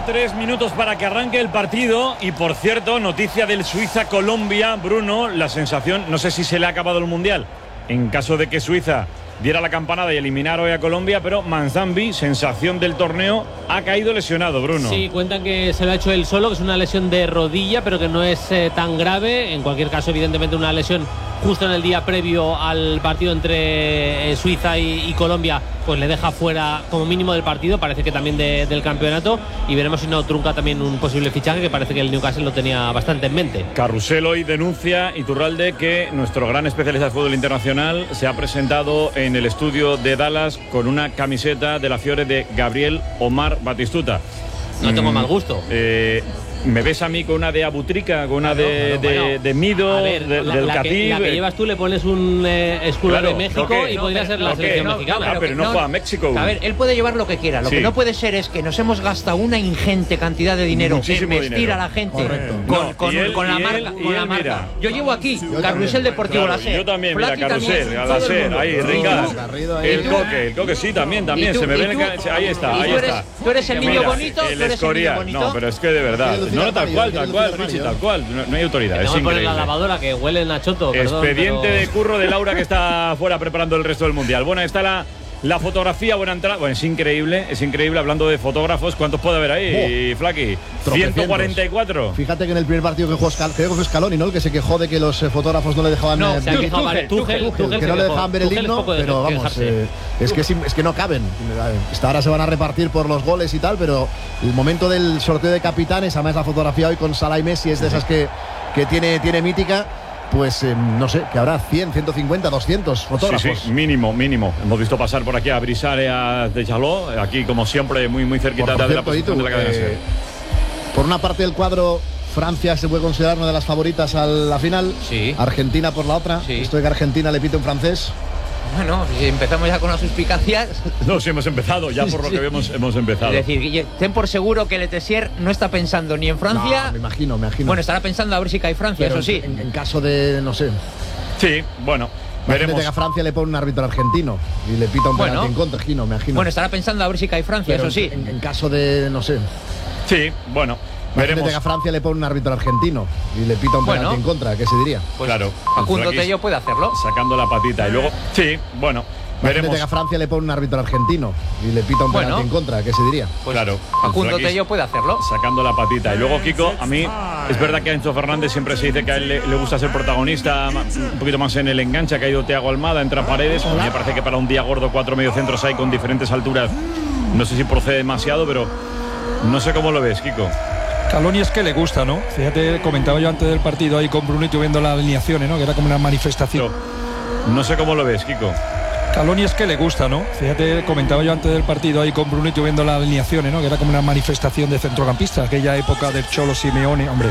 quedan 3 minutos para que arranque el partido. Y por cierto, noticia del Suiza-Colombia, Bruno, la sensación, no sé si se le ha acabado el Mundial, en caso de que Suiza diera la campanada y eliminara hoy a Colombia, pero Manzambi, sensación del torneo, ha caído lesionado, Bruno. Sí, cuentan que se lo ha hecho él solo, que es una lesión de rodilla, pero que no es tan grave. En cualquier caso, evidentemente, una lesión justo en el día previo al partido entre Suiza y Colombia, pues le deja fuera como mínimo del partido, parece que también del campeonato, y veremos si no trunca también un posible fichaje, que parece que el Newcastle lo tenía bastante en mente. Carrusel hoy denuncia, Iturralde, que nuestro gran especialista de fútbol internacional se ha presentado en el estudio de Dallas con una camiseta de la Fiore de Gabriel Omar Batistuta. No tengo mal gusto. ¿Me ves a mí con una de Abutrica, con una de Mido, ver, del Catí? La que llevas tú le pones un escudo de México y podría ser la selección mexicana. Pero no juega México. A ver, él puede llevar lo que quiera. Lo que no puede ser es que nos hemos gastado una ingente cantidad de dinero en vestir a la gente con la marca. Yo llevo aquí Carrusel Deportivo La SER. Yo también, mira, Carrusel, La SER, ahí, Ricard. El Coque, sí, también. Se me ve ahí está. Tú eres el niño bonito. El Escorial. No, pero es que de verdad. No, tal cual, Richie, tal cual. No hay autoridad. Es increíble. La lavadora que huele a choto. Expediente de curro de Laura, que está fuera preparando el resto del Mundial. Bueno, ahí está la fotografía, buena entrada. Bueno, es increíble. Hablando de fotógrafos, ¿cuántos puede haber ahí, Flaky? 144. Fíjate que en el primer partido que jugó creo que fue Scaloni, ¿no? El que se quejó de que los fotógrafos no le dejaban Tuchel, que no le dejaban ver el himno, pero vamos, es que no caben. Ahora se van a repartir por los goles y tal, pero el momento del sorteo de capitanes, además la fotografía hoy con Salah y Messi es de esas que tiene mítica. Pues no sé, que habrá 100, 150, 200 fotógrafos. Sí, mínimo. Hemos visto pasar por aquí a Brisare, a Deschaló, aquí como siempre muy cerquita de la posición de la cadena SER. Por una parte del cuadro, Francia se puede considerar una de las favoritas a la final. Sí. Argentina por la otra. Sí. Esto de que Argentina le pite un francés. Bueno, si empezamos ya con las suspicacias. No, sí, hemos empezado, ya por lo que hemos empezado. Es decir, ten por seguro que Letessier no está pensando ni en Francia. No, me imagino. Bueno, estará pensando a ver si cae Francia, pero eso sí. En caso de, no sé. Sí, bueno. Veremos. Que a Francia le pone un árbitro argentino y le pita un penalti en contra, me imagino. Bueno, estará pensando a ver si cae Francia, pero eso sí. En caso de, no sé. Sí, bueno. Veremos. Que a Francia le pone un árbitro argentino y le pita un penalti en contra, ¿qué se diría? Pues claro. Facundo Tello puede hacerlo. Sacando la patita y luego. Sí, bueno. Veremos. Que a Francia le pone un árbitro argentino y le pita un penalti en contra, ¿qué se diría? Pues claro. Facundo Tello puede hacerlo. Sacando la patita. Y luego, Kiko, a mí es verdad que a Enzo Fernández siempre se dice que a él le gusta ser protagonista un poquito más en el enganche. Ha caído Thiago Almada, entra Paredes. A mí me parece que para un día gordo 4 mediocentros hay con diferentes alturas. No sé si procede demasiado, pero no sé cómo lo ves, Kiko. Scaloni es que le gusta, ¿no? Fíjate, comentaba yo antes del partido ahí con Brunito viendo las alineaciones, ¿no? Que era como una manifestación. No sé cómo lo ves, Kiko. Scaloni es que le gusta, ¿no? Fíjate, comentaba yo antes del partido ahí con Brunito viendo las alineaciones, ¿no? Que era como una manifestación de centrocampistas, aquella época del Cholo Simeone, hombre.